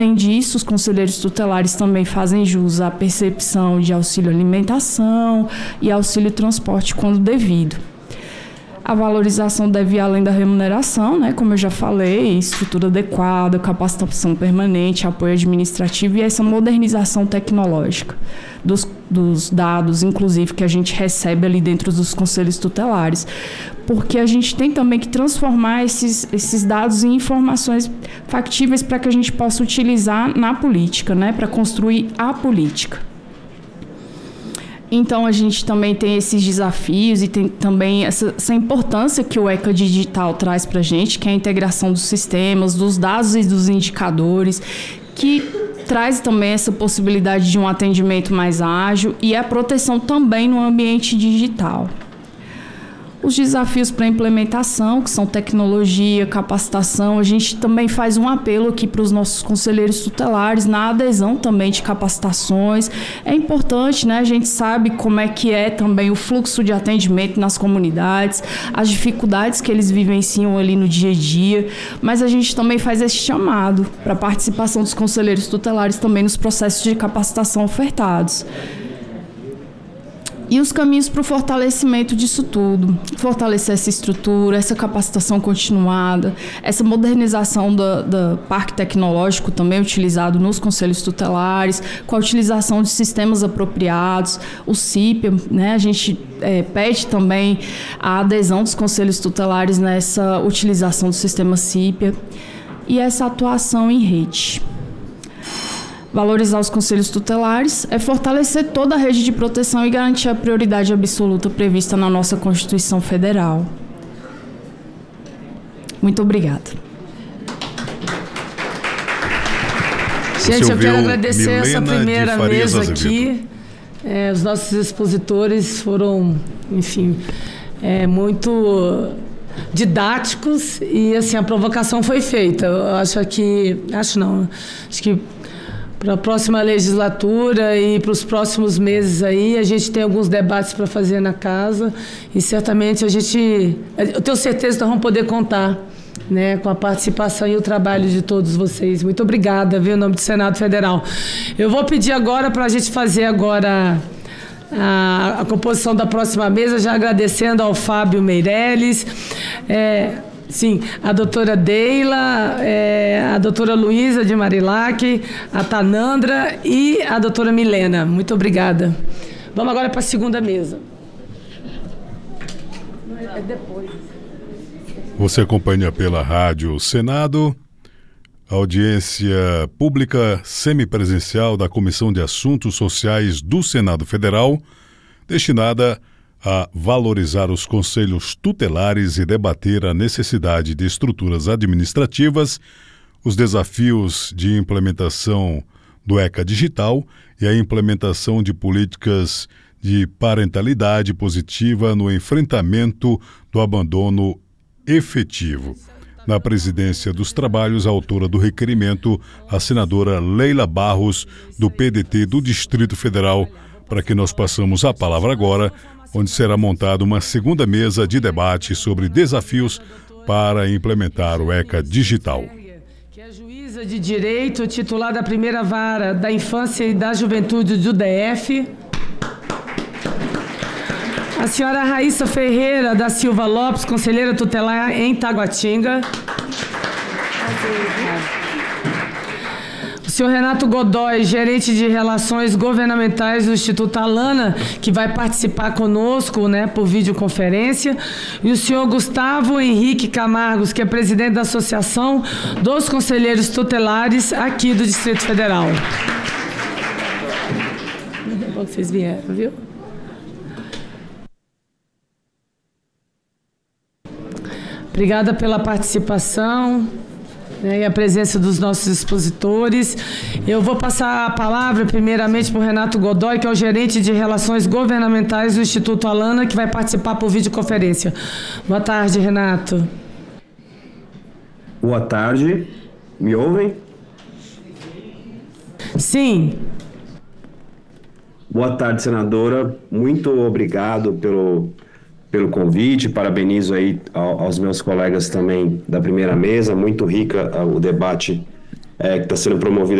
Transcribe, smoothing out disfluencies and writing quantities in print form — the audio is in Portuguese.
Além disso, os conselheiros tutelares também fazem jus à percepção de auxílio alimentação e auxílio transporte quando devido. A valorização deve ir além da remuneração, né, como eu já falei, estrutura adequada, capacitação permanente, apoio administrativo e essa modernização tecnológica dos dados, inclusive, que a gente recebe ali dentro dos conselhos tutelares. Porque a gente tem também que transformar esses dados em informações factíveis para que a gente possa utilizar na política, né, para construir a política. Então, a gente também tem esses desafios e tem também essa importância que o ECA Digital traz para a gente, que é a integração dos sistemas, dos dados e dos indicadores, que traz também essa possibilidade de um atendimento mais ágil e a proteção também no ambiente digital. Os desafios para a implementação, que são tecnologia, capacitação, a gente também faz um apelo aqui para os nossos conselheiros tutelares na adesão também de capacitações. É importante, né? A gente sabe como é que é também o fluxo de atendimento nas comunidades, as dificuldades que eles vivenciam ali no dia a dia, mas a gente também faz esse chamado para a participação dos conselheiros tutelares também nos processos de capacitação ofertados. E os caminhos para o fortalecimento disso tudo, fortalecer essa estrutura, essa capacitação continuada, essa modernização do parque tecnológico também utilizado nos conselhos tutelares, com a utilização de sistemas apropriados, o CIPA, né? A gente pede também a adesão dos conselhos tutelares nessa utilização do sistema CIPA e essa atuação em rede. Valorizar os conselhos tutelares é fortalecer toda a rede de proteção e garantir a prioridade absoluta prevista na nossa Constituição Federal. Muito obrigada. Gente, eu quero agradecer essa primeira mesa aqui. Os nossos expositores foram, enfim, muito didáticos e, assim, a provocação foi feita. Eu acho que para a próxima legislatura e para os próximos meses aí, a gente tem alguns debates para fazer na casa e certamente eu tenho certeza que nós vamos poder contar, né, com a participação e o trabalho de todos vocês. Muito obrigada, viu, em nome do Senado Federal. Eu vou pedir agora para a gente fazer agora a composição da próxima mesa, já agradecendo ao Fábio Meirelles, sim, a doutora Deila, a doutora Luísa de Marilac, a Tanandra e a doutora Milena. Muito obrigada. Vamos agora para a segunda mesa. É depois. Você acompanha pela Rádio Senado, audiência pública semipresencial da Comissão de Assuntos Sociais do Senado Federal, destinada a valorizar os conselhos tutelares e debater a necessidade de estruturas administrativas, os desafios de implementação do ECA Digital e a implementação de políticas de parentalidade positiva no enfrentamento do abandono efetivo. Na presidência dos trabalhos, a autora do requerimento, a senadora Leila Barros, do PDT do Distrito Federal, para que nós passamos a palavra agora, onde será montada uma segunda mesa de debate sobre desafios para implementar o ECA Digital. Que é juíza de direito, titular da primeira vara da infância e da juventude do DF. A senhora Raíssa Ferreira da Silva Lopes, conselheira tutelar em Taguatinga. O senhor Renato Godoy, gerente de Relações Governamentais do Instituto Alana, que vai participar conosco, né, por videoconferência. E o senhor Gustavo Henrique Camargos, que é presidente da Associação dos Conselheiros Tutelares aqui do Distrito Federal. É bom que vocês vieram, viu? Obrigada pela participação, né, e a presença dos nossos expositores. Eu vou passar a palavra primeiramente para o Renato Godoy, que é o gerente de Relações Governamentais do Instituto Alana, que vai participar por videoconferência. Boa tarde, Renato. Boa tarde. Me ouvem? Sim. Boa tarde, senadora. Muito obrigado pelo convite, parabenizo aí aos meus colegas também da primeira mesa, muito rica o debate que está sendo promovida